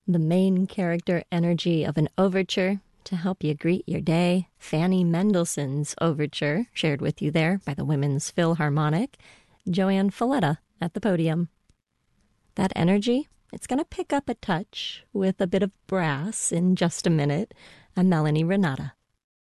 The main character energy of an overture to help you greet your day. Fanny Mendelssohn's overture, shared with you there by the Women's Philharmonic. Joanne Falletta at the podium. That energy, it's going to pick up a touch with a bit of brass in just a minute. I'm Melanie Renata.